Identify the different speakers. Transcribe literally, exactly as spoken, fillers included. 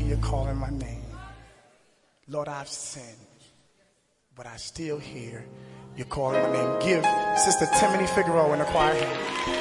Speaker 1: you're calling my name. Lord, I've sinned, but I still hear you're calling my name. Give Sister Timothy Figueroa in the choir hand.